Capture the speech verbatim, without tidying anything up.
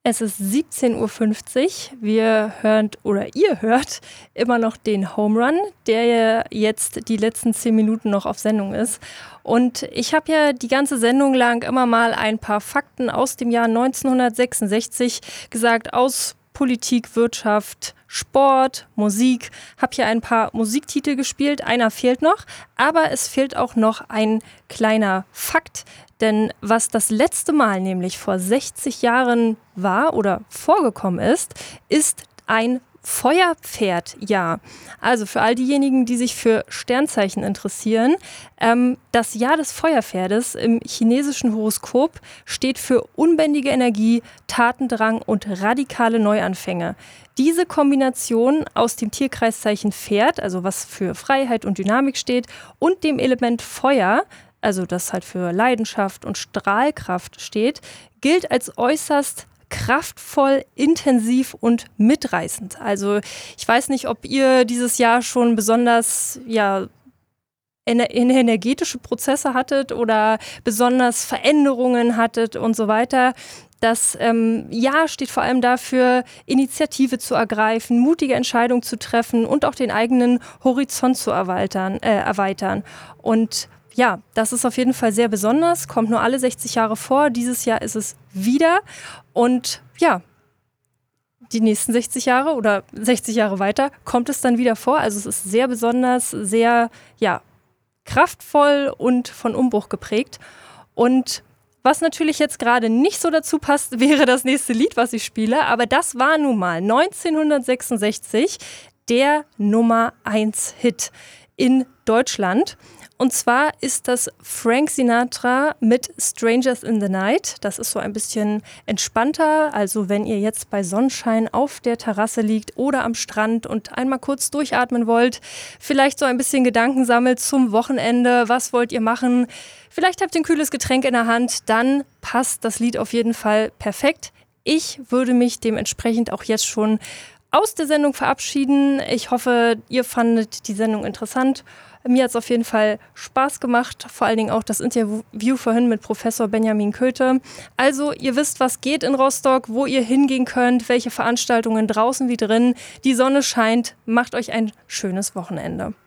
Es ist siebzehn Uhr fünfzig. Wir hören oder ihr hört immer noch den Home Run, der ja jetzt die letzten zehn Minuten noch auf Sendung ist. Und ich habe ja die ganze Sendung lang immer mal ein paar Fakten aus dem Jahr neunzehnhundertsechsundsechzig gesagt, aus Politik, Wirtschaft, Sport, Musik. Habe hier ein paar Musiktitel gespielt, einer fehlt noch, aber es fehlt auch noch ein kleiner Fakt. Denn was das letzte Mal nämlich vor sechzig Jahren war oder vorgekommen ist, ist ein Feuerpferdjahr. Also für all diejenigen, die sich für Sternzeichen interessieren, ähm, das Jahr des Feuerpferdes im chinesischen Horoskop steht für unbändige Energie, Tatendrang und radikale Neuanfänge. Diese Kombination aus dem Tierkreiszeichen Pferd, also was für Freiheit und Dynamik steht, und dem Element Feuer, also das halt für Leidenschaft und Strahlkraft steht, gilt als äußerst kraftvoll, intensiv und mitreißend. Also ich weiß nicht, ob ihr dieses Jahr schon besonders ja, ener- energetische Prozesse hattet oder besonders Veränderungen hattet und so weiter. Das ähm, Jahr steht vor allem dafür, Initiative zu ergreifen, mutige Entscheidungen zu treffen und auch den eigenen Horizont zu erweitern. Äh, erweitern. Und ja, das ist auf jeden Fall sehr besonders, kommt nur alle sechzig Jahre vor. Dieses Jahr ist es wieder. Und ja, die nächsten sechzig Jahre oder sechzig Jahre weiter kommt es dann wieder vor. Also es ist sehr besonders, sehr ja, kraftvoll und von Umbruch geprägt. Und was natürlich jetzt gerade nicht so dazu passt, wäre das nächste Lied, was ich spiele. Aber das war nun mal neunzehnhundertsechsundsechzig der Nummer eins Hit in Deutschland. Und zwar ist das Frank Sinatra mit Strangers in the Night. Das ist so ein bisschen entspannter. Also wenn ihr jetzt bei Sonnenschein auf der Terrasse liegt oder am Strand und einmal kurz durchatmen wollt, vielleicht so ein bisschen Gedanken sammelt zum Wochenende. Was wollt ihr machen? Vielleicht habt ihr ein kühles Getränk in der Hand. Dann passt das Lied auf jeden Fall perfekt. Ich würde mich dementsprechend auch jetzt schon aus der Sendung verabschieden. Ich hoffe, ihr fandet die Sendung interessant. Mir hat es auf jeden Fall Spaß gemacht, vor allen Dingen auch das Interview vorhin mit Professor Benjamin Köthe. Also ihr wisst, was geht in Rostock, wo ihr hingehen könnt, welche Veranstaltungen draußen wie drin. Die Sonne scheint, macht euch ein schönes Wochenende.